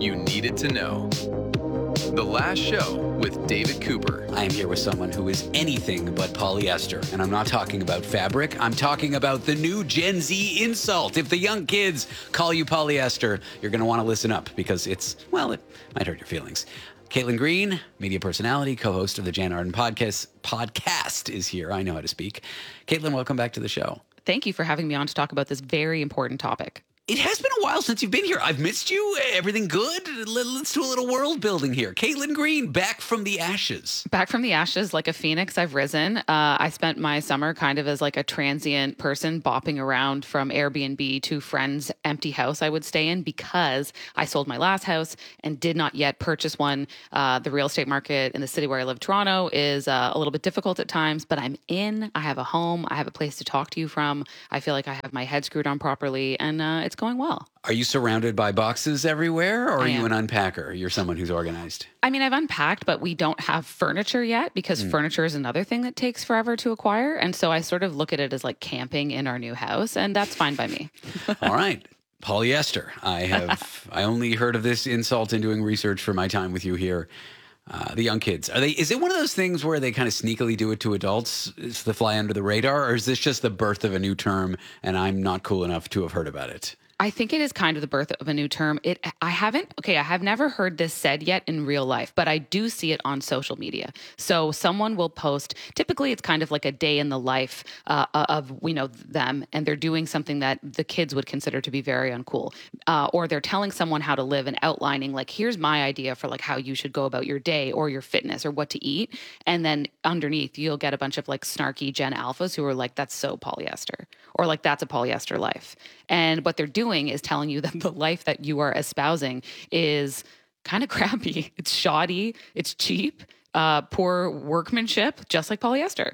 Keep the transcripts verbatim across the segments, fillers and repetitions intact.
you needed to know. The Last Show with David Cooper. I am here with someone who is anything but polyester. And I'm not talking about fabric. I'm talking about the new Gen Z insult. If the young kids call you polyester, you're going to want to listen up because it's, well, it might hurt your feelings. Caitlin Green, media personality, co-host of the Jan Arden podcast, podcast is here. I know how to speak. Caitlin, welcome back to the show. Thank you for having me on to talk about this very important topic. It has been a while since you've been here. I've missed you. Everything good? Let's do a little world building here. Caitlin Green, back from the ashes. Back from the ashes, like a phoenix, I've risen. Uh, I spent my summer kind of as like a transient person bopping around from Airbnb to friends' empty house I would stay in because I sold my last house and did not yet purchase one. Uh, the real estate market in the city where I live, Toronto, is uh, a little bit difficult at times, but I'm in. I have a home. I have a place to talk to you from. I feel like I have my head screwed on properly, and uh, it's going well. Are you surrounded by boxes everywhere, or are I you am. an unpacker? You're someone who's organized. I mean, I've unpacked, but we don't have furniture yet because mm. furniture is another thing that takes forever to acquire. And so I sort of look at it as like camping in our new house, and that's fine by me. All right. Polyester. I have, I only heard of this insult in doing research for my time with you here. Uh, the young kids, are they, is it one of those things where they kind of sneakily do it to adults? It's the fly under the radar, or is this just the birth of a new term and I'm not cool enough to have heard about it? I think it is kind of the birth of a new term. It, I haven't, okay, I have never heard this said yet in real life, but I do see it on social media. So someone will post, typically it's kind of like a day in the life uh, of, you know, them, and they're doing something that the kids would consider to be very uncool. Uh, or they're telling someone how to live and outlining, like, here's my idea for like how you should go about your day or your fitness or what to eat. And then underneath you'll get a bunch of like snarky Gen Alphas who are like, that's so polyester, or like, that's a polyester life. And what they're doing is telling you that the life that you are espousing is kind of crappy. It's shoddy. It's cheap, uh, poor workmanship, just like polyester.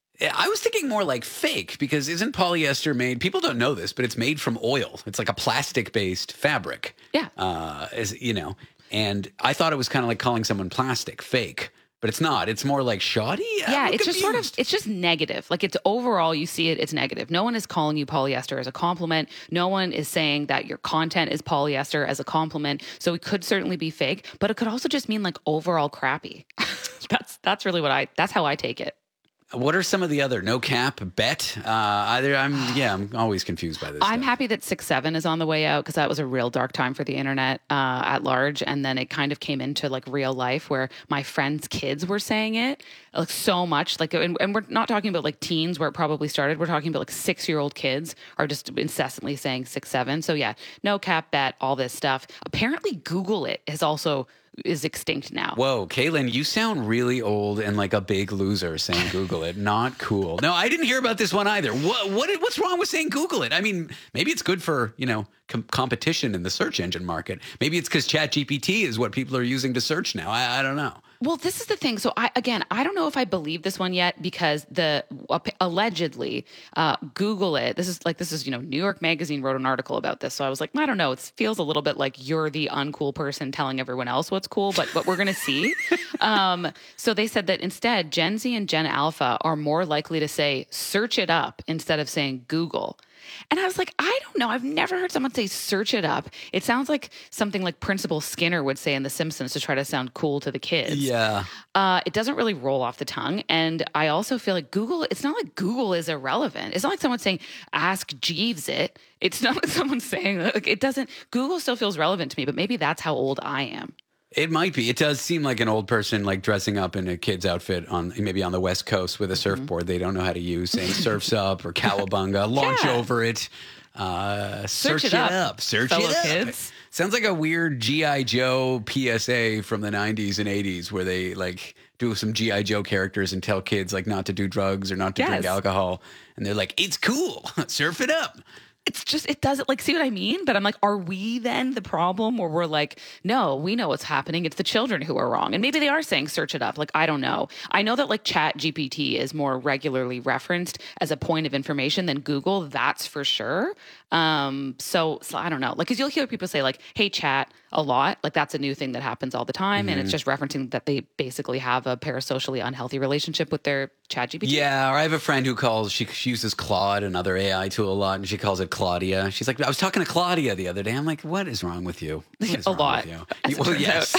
I was thinking more like fake, because isn't polyester made, people don't know this, but it's made from oil. It's like a plastic-based fabric. Yeah. Uh, as, you know, and I thought it was kind of like calling someone plastic fake. But it's not. It's more like shoddy. Yeah, I'm it's confused. just sort of, it's just negative. Like it's overall, you see it, it's negative. No one is calling you polyester as a compliment. No one is saying that your content is polyester as a compliment. So it could certainly be fake, but it could also just mean like overall crappy. that's that's really what I, that's how I take it. What are some of the other no cap bet? Uh, either I'm yeah, I'm always confused by this. I'm stuff. happy that six seven is on the way out because that was a real dark time for the internet uh, at large, and then it kind of came into like real life where my friends' kids were saying it like so much. Like, and, and we're not talking about like teens where it probably started. We're talking about like six year old kids are just incessantly saying six seven. So yeah, no cap bet, all this stuff. Apparently, Google it is also. Is extinct now. Whoa, Caitlin, you sound really old and like a big loser saying Google it. Not cool. No, I didn't hear about this one either. What, what what's wrong with saying Google it? I mean, maybe it's good for, you know, com- competition in the search engine market. Maybe it's because ChatGPT is what people are using to search now. I, I don't know. Well, this is the thing. So I, again, I don't know if I believe this one yet because the uh, allegedly uh, Google it. This is like, this is, you know, New York Magazine wrote an article about this. So I was like, I don't know. It feels a little bit like you're the uncool person telling everyone else what's cool, but but we're going to see. um, so they said that instead Gen Z and Gen Alpha are more likely to say, search it up instead of saying Google. And I was like, I don't know. I've never heard someone say search it up. It sounds like something like Principal Skinner would say in The Simpsons to try to sound cool to the kids. Yeah. Uh, it doesn't really roll off the tongue. And I also feel like Google, it's not like Google is irrelevant. It's not like someone saying, ask Jeeves it. It's not like someone saying, like, it doesn't, Google still feels relevant to me, but maybe that's how old I am. It might be. It does seem like an old person like dressing up in a kid's outfit on maybe on the West Coast with a surfboard they don't know how to use, saying surf's up or cowabunga, launch Yeah. over it, uh, Search search, it it up, up, search fellow it up. kids. Sounds like a weird G I. Joe P S A from the nineties and eighties where they like do some G I. Joe characters and tell kids like not to do drugs or not to drink Yes. alcohol. And they're like, it's cool. Surf it up. It's just, it doesn't, like, see what I mean? But I'm like, are we then the problem where we're like, no, we know what's happening. It's the children who are wrong. And maybe they are saying search it up. Like, I don't know. I know that like Chat G P T is more regularly referenced as a point of information than Google. That's for sure. Um, so, so I don't know. Like, cause you'll hear people say like, hey, chat, a lot. Like that's a new thing that happens all the time. Mm-hmm. And it's just referencing that they basically have a parasocially unhealthy relationship with their ChatGPT. Yeah, or I have a friend who calls, she, she uses Claude, another A I tool a lot, and she calls it Claudia. She's like, I was talking to Claudia the other day. I'm like, what is wrong with you? What is A wrong lot, with you? as it Well, turns yes.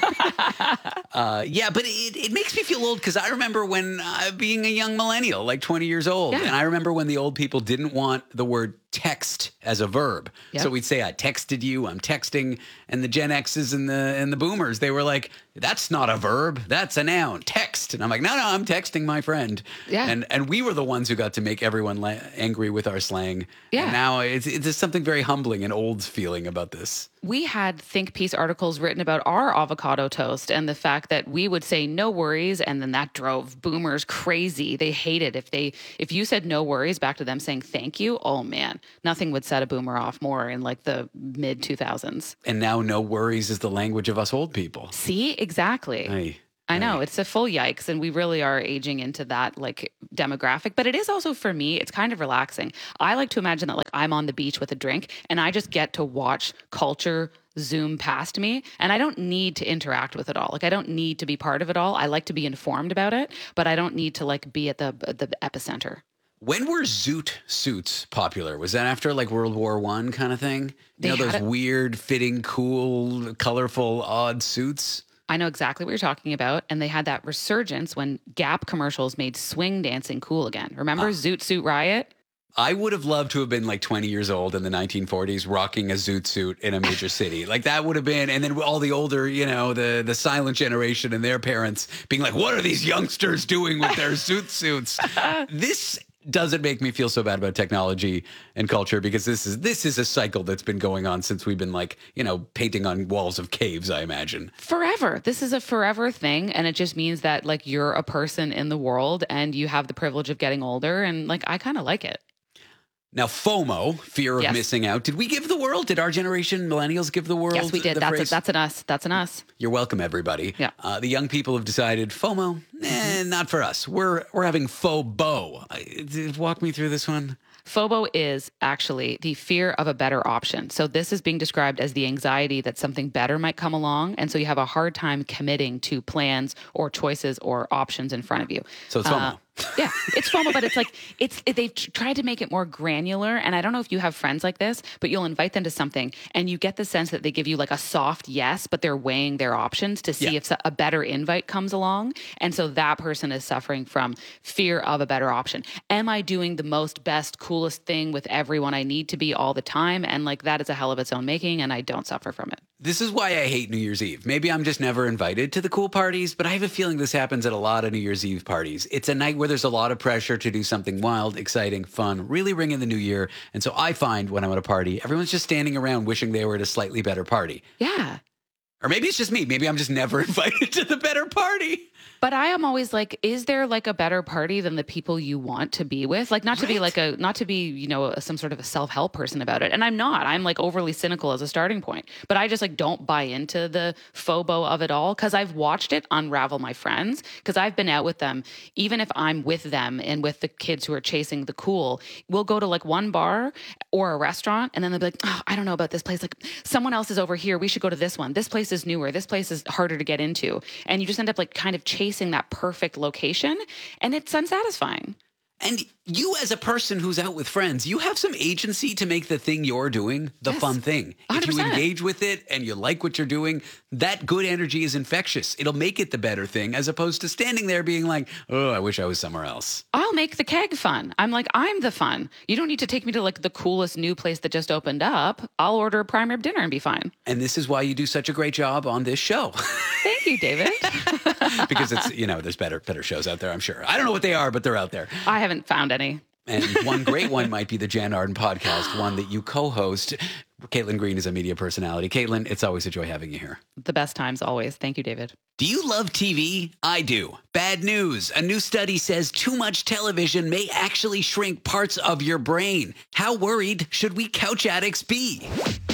uh, yeah, but it, it makes me feel old because I remember when uh, being a young millennial, like twenty years old, Yeah. and I remember when the old people didn't want the word text as a verb. Yep. So we'd say, I texted you, I'm texting. And the Gen X's and the and the boomers, they were like, that's not a verb, that's a noun, text. And I'm like, no, no, I'm texting my friend. Yeah. And and we were the ones who got to make everyone la- angry with our slang. Yeah. And now it's, it's just something very humbling and old feeling about this. We had think piece articles written about our avocado toast and the fact that we would say no worries, and then that drove boomers crazy. They hated if they if you said no worries back to them saying thank you. Oh man, nothing would set a boomer off more in like the mid two thousands. And now no worries is the language of us old people. See, exactly. Hey. I know it's a full yikes, and we really are aging into that like demographic. But it is also for me, it's kind of relaxing. I like to imagine that like I'm on the beach with a drink, and I just get to watch culture zoom past me, and I don't need to interact with it all. Like I don't need to be part of it all. I like to be informed about it, but I don't need to like be at the the epicenter. When were zoot suits popular? Was that after like World War One kind of thing? They You know, those had it- weird, fitting, cool, colorful, odd suits? I know exactly what you're talking about. And they had that resurgence when Gap commercials made swing dancing cool again. Remember Zoot Suit Riot? I would have loved to have been like twenty years old in the nineteen forties rocking a zoot suit in a major city. Like that would have been, and then all the older, you know, the, the silent generation and their parents being like, what are these youngsters doing with their zoot suits? This doesn't make me feel so bad about technology and culture because this is this is a cycle that's been going on since we've been like, you know, painting on walls of caves, I imagine. Forever. This is a forever thing. And it just means that like you're a person in the world and you have the privilege of getting older. And like, I kind of like it. Now, FOMO, fear of Yes. missing out. Did we give the world? Did our generation, millennials, give the world? Yes, we did. the That's a, phrase? that's an us. That's an us. You're welcome, everybody. Yeah. Uh, the young people have decided FOMO, eh, not for us. We're we're having FOBO. Uh, Walk me through this one. FOBO is actually the fear of a better option. So this is being described as the anxiety that something better might come along. And so you have a hard time committing to plans or choices or options in front of you. So it's FOMO. Uh, yeah, it's FOMO, but it's like, it's it, they've tr- tried to make it more granular. And I don't know if you have friends like this, but you'll invite them to something and you get the sense that they give you like a soft yes, but they're weighing their options to see Yeah. if so- a better invite comes along. And so that person is suffering from fear of a better option. Am I doing the most best, coolest thing with everyone I need to be all the time? And like that is a hell of its own making, and I don't suffer from it. This is why I hate New Year's Eve. Maybe I'm just never invited to the cool parties, but I have a feeling this happens at a lot of New Year's Eve parties. It's a night where there's a lot of pressure to do something wild, exciting, fun, really ring in the new year. And so I find when I'm at a party, everyone's just standing around wishing they were at a slightly better party. Yeah. Or maybe it's just me. Maybe I'm just never invited to the better party. But I am always like, is there like a better party than the people you want to be with? Like, not to be like a, not to be, you know, some sort of a self-help person about it. And I'm not. I'm like overly cynical as a starting point. But I just like don't buy into the FOBO of it all because I've watched it unravel my friends because I've been out with them. Even if I'm with them and with the kids who are chasing the cool, we'll go to like one bar or a restaurant and then they'll be like, oh, I don't know about this place. Like someone else is over here. We should go to this one. This place is newer. This place is harder to get into. And you just end up like kind of chasing that perfect location, and it's unsatisfying. And you, as a person who's out with friends, you have some agency to make the thing you're doing the Yes. fun thing. one hundred If you percent. engage with it and you like what you're doing, that good energy is infectious. It'll make it the better thing as opposed to standing there being like, oh, I wish I was somewhere else. I'll make the keg fun. I'm like, I'm the fun. You don't need to take me to like the coolest new place that just opened up. I'll order a prime rib dinner and be fine. And this is why you do such a great job on this show. Thank you, David. Because it's, you know, there's better better shows out there, I'm sure. I don't know what they are, but they're out there. I haven't found any. And one great one might be the Jan Arden podcast, one that you co-host. Caitlin Green is a media personality. Caitlin, it's always a joy having you here. The best times always. Thank you, David. Do you love T V? I do. Bad news. A new study says too much television may actually shrink parts of your brain. How worried should we couch addicts be?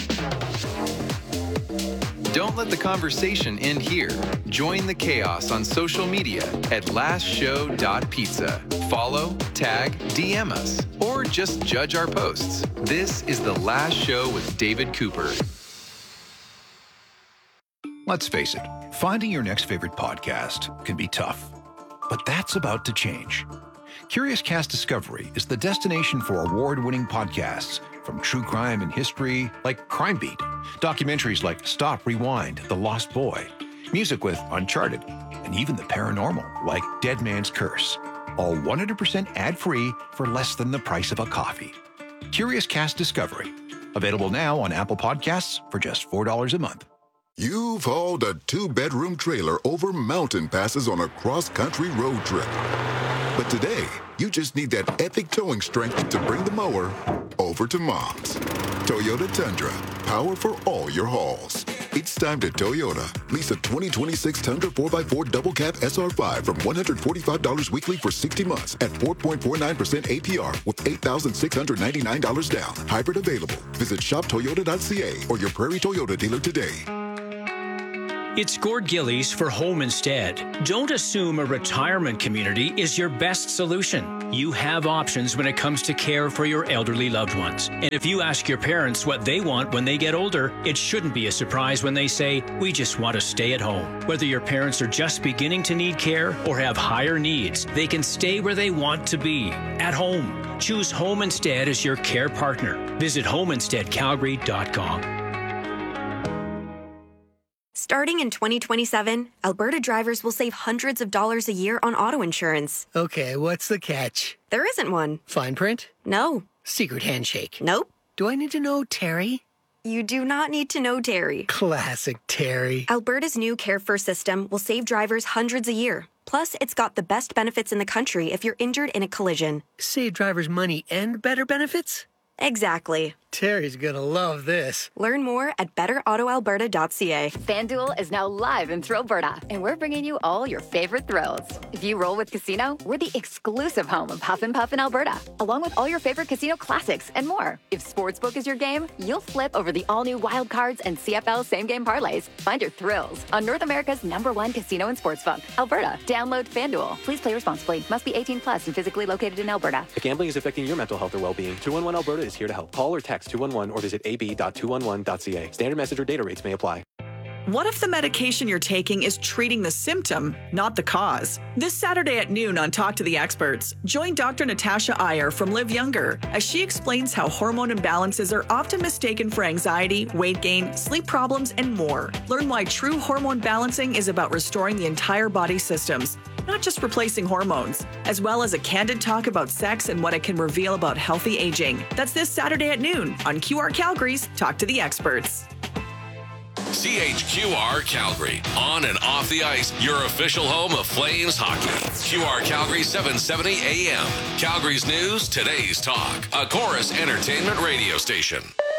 Don't let the conversation end here. Join the chaos on social media at last show dot pizza. Follow, tag, D M us, or just judge our posts. This is The Last Show with David Cooper. Let's face it, finding your next favorite podcast can be tough. But that's about to change. Curious Cast Discovery is the destination for award-winning podcasts, from true crime and history like Crime Beat, documentaries like Stop, Rewind, The Lost Boy, music with Uncharted, and even the paranormal like Dead Man's Curse. All one hundred percent ad-free for less than the price of a coffee. Curious Cast Discovery. Available now on Apple Podcasts for just four dollars a month. You've hauled a two-bedroom trailer over mountain passes on a cross-country road trip. But today, you just need that epic towing strength to bring the mower over to Mom's. Toyota Tundra, power for all your hauls. It's time to Toyota. Lease a twenty twenty-six Tundra four by four Double Cab S R five from one hundred forty-five dollars weekly for sixty months at four point four nine percent A P R with eight thousand six hundred ninety-nine dollars down. Hybrid available. Visit shop toyota dot c a or your Prairie Toyota dealer today. It's Gord Gillies for Home Instead. Don't assume a retirement community is your best solution. You have options when it comes to care for your elderly loved ones. And if you ask your parents what they want when they get older, it shouldn't be a surprise when they say, we just want to stay at home. Whether your parents are just beginning to need care or have higher needs, they can stay where they want to be, at home. Choose Home Instead as your care partner. Visit home instead calgary dot com. Starting in twenty twenty-seven, Alberta drivers will save hundreds of dollars a year on auto insurance. Okay, what's the catch? There isn't one. Fine print? No. Secret handshake? Nope. Do I need to know Terry? You do not need to know Terry. Classic Terry. Alberta's new Care First system will save drivers hundreds a year. Plus, it's got the best benefits in the country if you're injured in a collision. Save drivers money and better benefits? Exactly. Terry's gonna love this. Learn more at better auto alberta dot c a. FanDuel is now live in Thrillberta, and we're bringing you all your favorite thrills. If you roll with Casino, we're the exclusive home of Huff and Puff in Alberta, along with all your favorite casino classics and more. If Sportsbook is your game, you'll flip over the all-new Wild Cards and C F L same-game parlays. Find your thrills on North America's number one casino and sportsbook, Alberta. Download FanDuel. Please play responsibly. Must be eighteen plus and physically located in Alberta. If gambling is affecting your mental health or well-being, two one one Alberta is here to help. Call or text two one one or visit a b dot two one one dot c a. Standard message or data rates may apply. What if the medication you're taking is treating the symptom, not the cause? This Saturday at noon on Talk to the Experts, join Doctor Natasha Iyer from Live Younger as she explains how hormone imbalances are often mistaken for anxiety, weight gain, sleep problems, and more. Learn why true hormone balancing is about restoring the entire body systems, not just replacing hormones, as well as a candid talk about sex and what it can reveal about healthy aging. That's this Saturday at noon on Q R Calgary's Talk to the Experts. C H Q R Calgary, on and off the ice, your official home of Flames hockey. Q R Calgary seven seventy A M. Calgary's news, today's talk. A Chorus Entertainment radio station.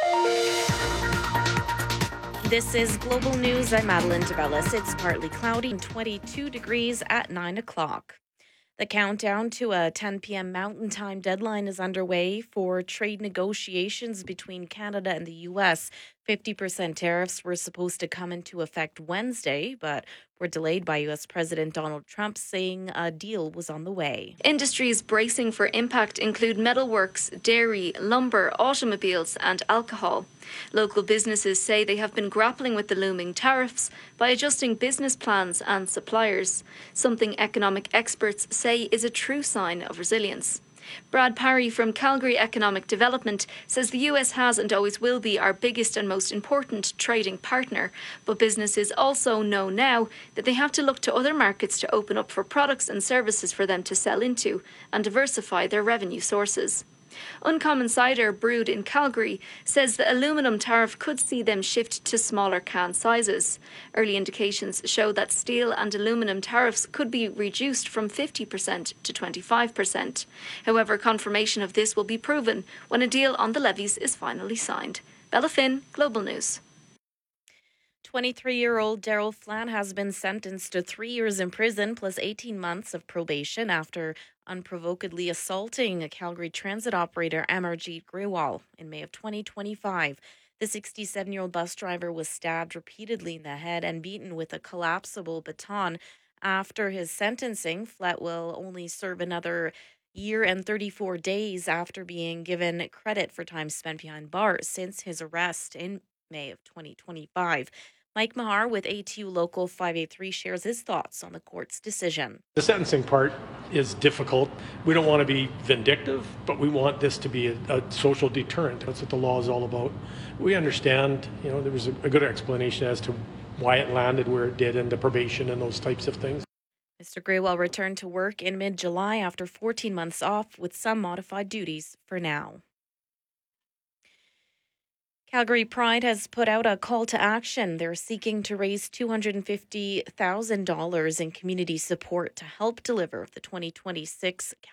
This is Global News. I'm Madeline DeBellis. It's partly cloudy and twenty-two degrees at nine o'clock. The countdown to a ten p.m. Mountain Time deadline is underway for trade negotiations between Canada and the U S. fifty percent tariffs were supposed to come into effect Wednesday, but were delayed by U S. President Donald Trump saying a deal was on the way. Industries bracing for impact include metalworks, dairy, lumber, automobiles, and alcohol. Local businesses say they have been grappling with the looming tariffs by adjusting business plans and suppliers, something economic experts say is a true sign of resilience. Brad Parry from Calgary Economic Development says the U S has and always will be our biggest and most important trading partner, but businesses also know now that they have to look to other markets to open up for products and services for them to sell into and diversify their revenue sources. Uncommon Cider, brewed in Calgary, says the aluminum tariff could see them shift to smaller can sizes. Early indications show that steel and aluminum tariffs could be reduced from fifty percent to twenty-five percent. However, confirmation of this will be proven when a deal on the levies is finally signed. Bella Finn, Global News. twenty-three-year-old Daryl Flan has been sentenced to three years in prison plus eighteen months of probation after unprovokedly assaulting a Calgary transit operator, Amarjeet Grewal, in May of twenty twenty-five. The sixty-seven-year-old bus driver was stabbed repeatedly in the head and beaten with a collapsible baton. After his sentencing, Flat will only serve another year and thirty-four days after being given credit for time spent behind bars since his arrest in May of twenty twenty-five. Mike Mahar with A T U Local five eighty-three shares his thoughts on the court's decision. The sentencing part is difficult. We don't want to be vindictive, but we want this to be a, a social deterrent. That's what the law is all about. We understand, you know, there was a, a good explanation as to why it landed where it did and the probation and those types of things. Mister Graywell returned to work in mid-July after fourteen months off with some modified duties for now. Calgary Pride has put out a call to action. They're seeking to raise two hundred fifty thousand dollars in community support to help deliver the twenty twenty-six